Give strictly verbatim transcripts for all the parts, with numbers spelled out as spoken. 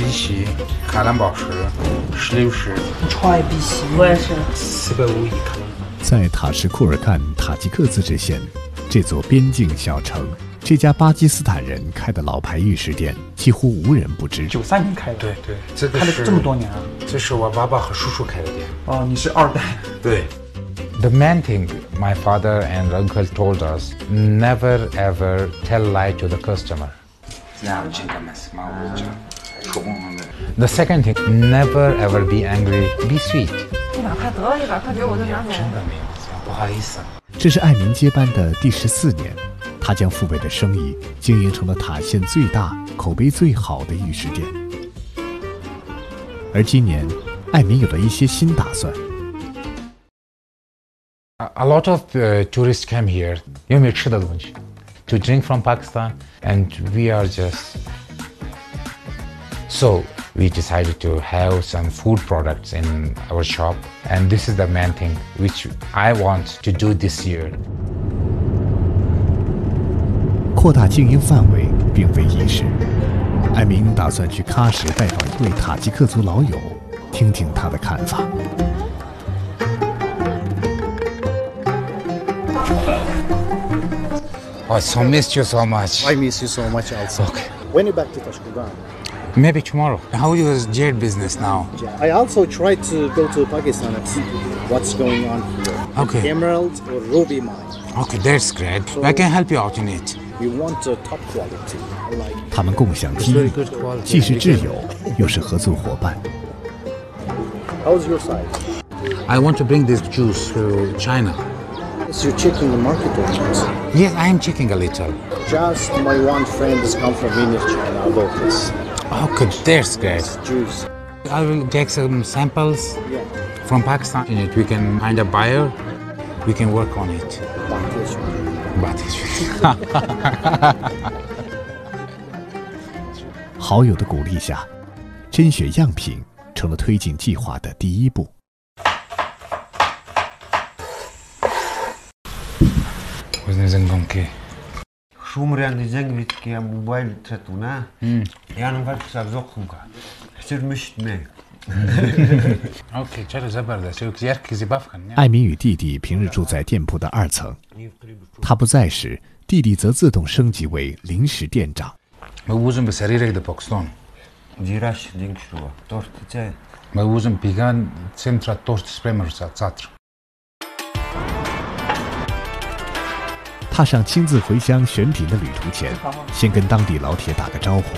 碧玺、海蓝宝石、石榴石。 超爱碧玺，我也是。 四百五一克。 在塔什库尔干塔吉克自治县这座边境小城，这家巴基斯坦人开的老牌玉石店几乎无人不知。 九三年开的， 对对，这个开了这么多年啊！ 这是我爸爸和叔叔开的店。 哦，你是二代。 对。The main thing my father and uncle told us, never ever tell lie to the customer. The second thing, never ever be angry, be sweet. 一百块得了，一百块给我就拿走了。 真的没有，不好意思。 这是艾明接班的第十四年，他将父辈的生意经营成了塔县最大、口碑最好的玉石店。而今年，艾明有了一些新打算。 A lot of uh, tourists came here, 因为没吃的东西 to drink from Pakistan, and we are just so we decided to have some food products in our shop, and this is the main thing which I want to do this year. 扩大经营范围并非易事，艾明打算去喀什拜访一位塔吉克族老友，听听他的看法。 I so missed you so much. I miss you so much also. Okay. When you back to Tashkent? Maybe tomorrow. How is jade business now? I also try to go to Pakistan and see what's going on here. Okay. Emerald or ruby mine. Okay, that's great. So I can help you out in it. We want a top quality. I like it. 他们共享机遇，既是挚友，又是合作伙伴。 How's your side? I want to bring this juice to China. So you're checking the market or not? Yes, I am checking a little. Just my one friend has come from Vienna, China about this. Okay, that's great. Juice. I will take some samples Yeah. from Pakistan. In it, we can find a buyer. We can work on it. But 好友的鼓励下，甄选样品成了推进计划的第一步。 Шумряны зэнгвитки я мобайл татуна. Янам варчса зохунка. Хсер мишне. Okay, чара забардас. Яркий забавка. 艾明与弟弟平日住在店铺的二层，他不在时，弟弟则自动升级为临时店长。 Мы можем быстрее до Пакистана. Дираш линкшува. Торт це. Мы можем пиган центра торт спремерса завтра. 踏上亲自回乡选品的旅途前，先跟当地老铁打个招呼。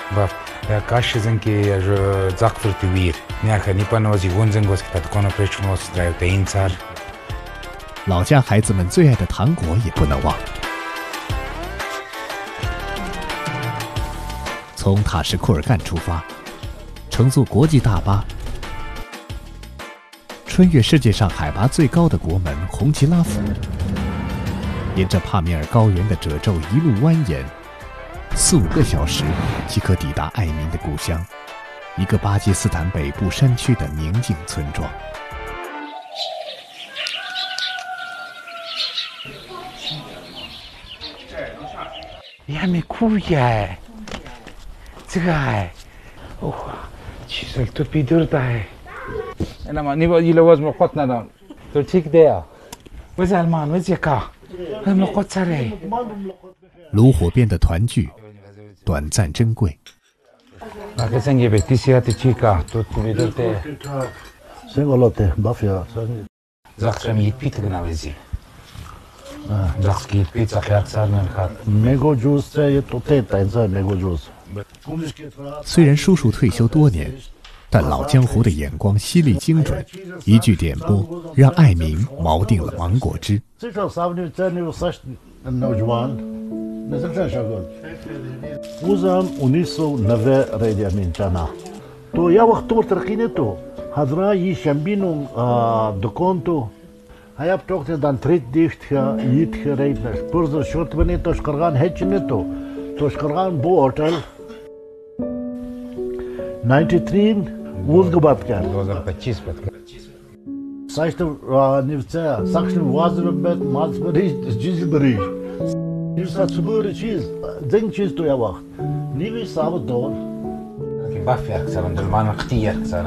老家孩子们最爱的糖果也不能忘。从塔什库尔干出发，乘坐国际大巴，穿越世界上海拔最高的国门红旗拉府，沿着帕米尔高原的褶皱一路蜿蜒，四五个小时即可抵达艾明的故乡，一个巴基斯坦北部山区的宁静村庄。 呀，没哭呀，这个哎，哇，其实都比多大哎。那么你把伊拉为什么活那种？都听的呀？为啥嘛？为啥卡？他们活啥嘞？ 炉火边的团聚，短暂珍贵。 那个生意被第四的去卡，都比多大。 Singolote, bafia. Завтра ми пита на вези. Завтра пита хляб сармен хат. Mango juice 这也都得带着 mango juice。 虽然叔叔退休多年，但老江湖的眼光犀利精准，一句点拨让艾明锚定了芒果汁。 这个三年在那个三नौजवान नजर शगल وزم उन्नीस सौ नब्बे रेडिया में जाना तो या वक्त तो तरक्की ने तो हजरा ये शंबिनो दुकान तो hayap tokte dan trit dicht ga yit gereed purzo short bene to shkargan hechne to to shkargan bo hotel ninety-three uzgabat kan две тысячи пятнадцать бат Saçta nivtsa sakşın vazırım bet mazbari ciz bari nivtsa subur çiz zeng çiz to ya vakt nivi savat dol بافي أكثر من المعنى قتية أكثر.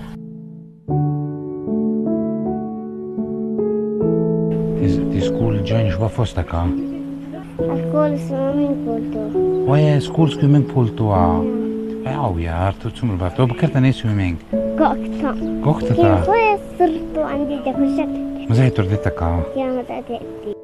دي سكول جوين شو بفوستك ها؟ سكول سويمينج بول تو. ويا سكول سويمينج بول تو. أو يا أرتو تسمع باتو بكرت أنا سويمينج. كوكتا. كوكتا. كيف هو صرت عندي دكتور. مزاي تردتك ها؟ يا متأكد.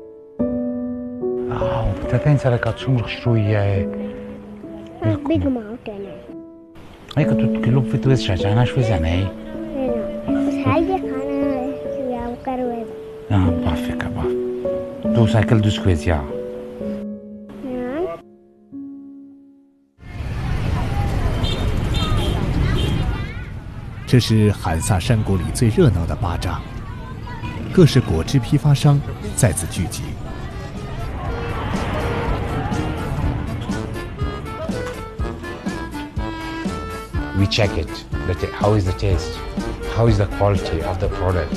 آه بتتين سرك أتشمر شوية. بيجي معه كمان. هيك تتكلم في تويس شجعنا شو زناي؟ لا بس هاي أنا يا مكروه. آه بافك باف. تو سايكل دوس كويس يا. 这是罕萨山谷里最热闹的巴扎，各式果汁批发商在此聚集。 We check it. The how is the taste? How is the quality of the product?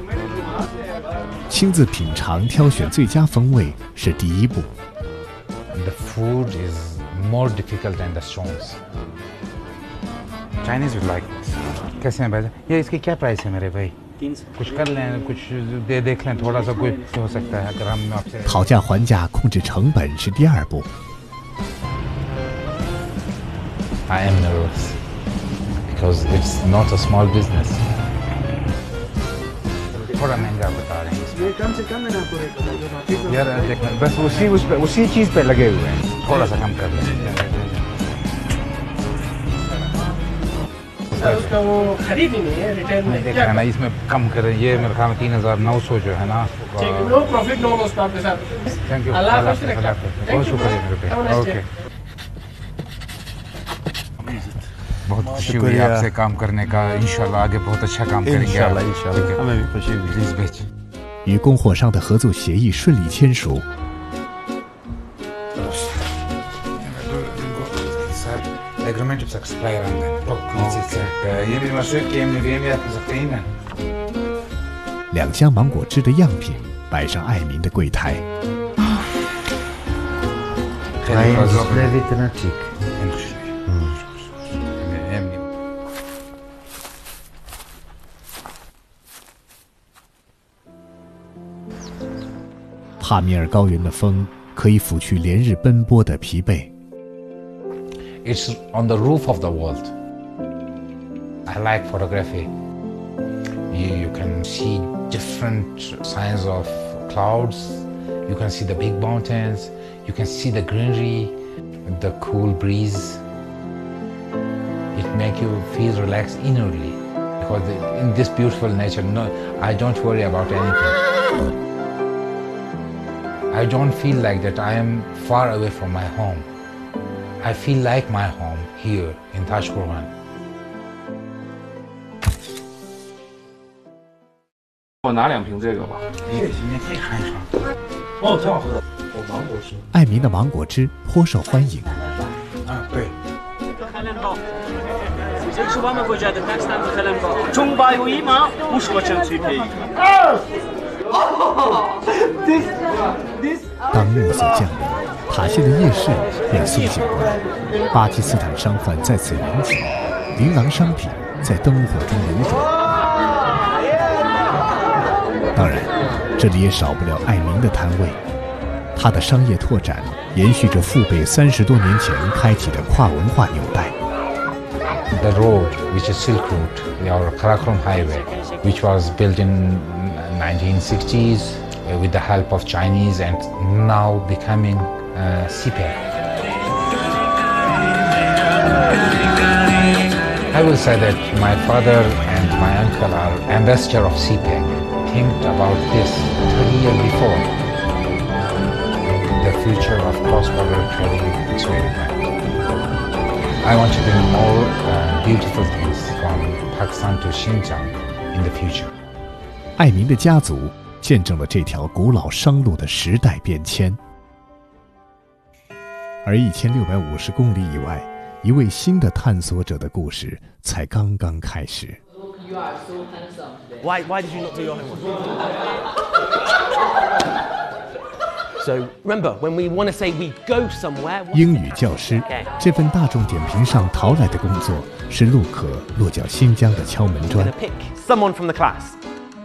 亲自品尝、挑选最佳风味是第一步。 The food is more difficult than the songs. Chinese would like this. कैसे हैं भाई? ये इसकी क्या प्राइस है मेरे भाई? तीन सौ। कुछ कर लें, कुछ दे देख लें, थोड़ा सा कोई हो सकता है अगर हम आपसे। 讨价还价、控制成本是第二步。 I am nervous because it's not a small business. थोड़ा महंगा बता रहे हैं। ये कम से कम है ना आपको रेट बता दो। यार देखना बस उसी उस पे उसी चीज़ पे लगे हुए हैं। थोड़ा सा कम कर लें। उसका वो खरीद ही नहीं है रिटेल में देख रहे हैं ना इसमें कम करें ये मेरे ख्याल में तीन हजार नौ सौ जो है ना नो प्रॉफिट नो लॉस आपके साथ थैंक यू अल्लाह बहुत शुक्रिया मेरे पे ओके बहुत खुशी हुई आपसे काम करने का इंशाल्लाह आगे बहुत अच्छा काम करेंगे इंशाल्लाह इंशाल्लाह हमें भी खुशी हुई प्लीज बेच 与供货商的合作协议顺利签署。 الاجريمنت بتكسباير عندك يمكن ما شو كم نبيع زقينا 两箱芒果汁的样品摆上艾民的柜台。帕米尔高原的风可以抚去连日奔波的疲惫。 It's on the roof of the world. I like photography. You, you can see different signs of clouds. You can see the big mountains. You can see the greenery, the cool breeze. It makes you feel relaxed inwardly. Because in this beautiful nature, no, I don't worry about anything. I don't feel like that I am far away from my home. I feel like my home here in Tashkurgan. 我拿两瓶这个吧。 也行，你可以看一下。 哦，挺好喝的，有芒果汁。 艾民的芒果汁颇受欢迎。 啊，对。 当暮色降临，塔谢的夜市便苏醒过来。巴基斯坦商贩在此云集，琳琅商品在灯火中流转。当然，这里也少不了艾民的摊位。他的商业拓展延续着父辈三十多年前开启的跨文化纽带。 The road, which is Silk Route, or Karakoram Highway, which was built in nineteen sixties with the help of Chinese and now becoming uh, C P E C. I will say that my father and my uncle are ambassador of C P E C. Think about this thirty years before. The future of cross-border trading is very bright. I want to bring more uh, beautiful things from Pakistan to Xinjiang in the future. 艾民的家族见证了这条古老商路的时代变迁。而一千六百五十公里以外，一位新的探索者的故事才刚刚开始。 Why, why did you not do your homework? So remember, when we want to say we go somewhere. 英语教师，这份大众点评上淘来的工作，是陆可落脚新疆的敲门砖。 Pick someone from the class.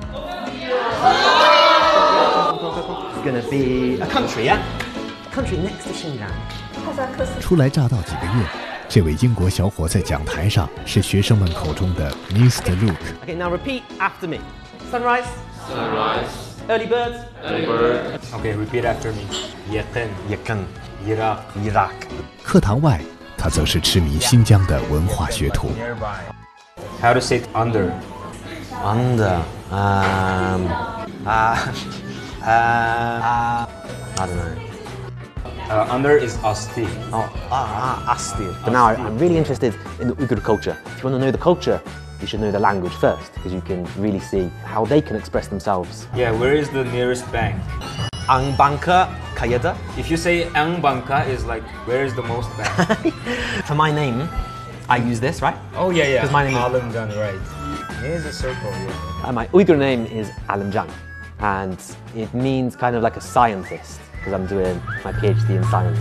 It's gonna be a country, yeah? A country next to Xinjiang. 初来乍到几个月，这位英国小伙在讲台上是学生们口中的 Mister Luke。 Okay, now repeat after me. Sunrise. Sunrise. Early birds. Early bird. Okay, repeat after me. Yaqin. Yakan. Iraq. Iraq. 课堂外，他则是痴迷新疆的文化学徒。 How to say under? Under. Um. Uh. Uh. uh I don't know. Uh, under is asti. Oh, ah, ah, Asti. But now I, I'm really interested in the Uyghur culture. If you want to know the culture, you should know the language first, because you can really see how they can express themselves. Yeah, where is the nearest bank? Angbanka Kayeda. If you say Angbanka is like, where is the most bank? For my name, I use this, right? Oh yeah, yeah. Because my name is... Alamjan, right. Here's a circle, yeah. And my Uyghur name is Alamjan, and it means kind of like a scientist, because I'm doing my PhD in science.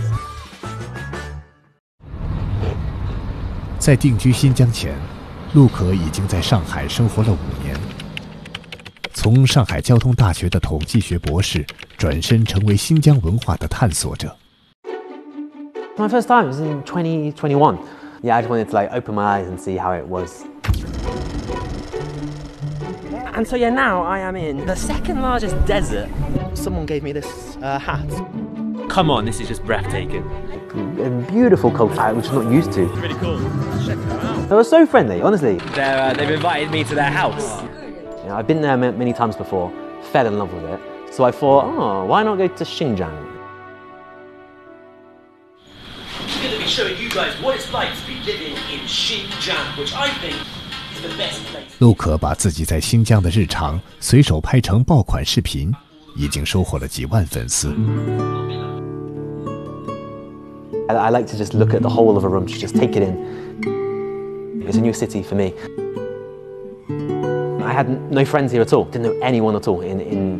在定居新疆前，陆可已经在上海生活了五年。从上海交通大学的统计学博士，转身成为新疆文化的探索者。 My first time was in twenty twenty-one. Yeah, I just wanted to like open my eyes and see how it was. And so yeah, now I am in the second largest desert. Someone gave me this uh, hat. Come on, this is just breathtaking. A beautiful culture, which I'm not used to. Really cool. Check that out. They were so friendly, honestly. Uh, they've invited me to their house. You know, I've been there many times before, fell in love with it. So I thought, oh, why not go to Xinjiang? I'm going to be showing you guys what it's like to be living in Xinjiang, which I think is the best place. 陆可把自己在新疆的日常随手拍成爆款视频，已经收获了几万粉丝。 I, I like to just look at the whole of a room, to just take it in. It's a new city for me. I had no friends here at all, didn't know anyone at all in, in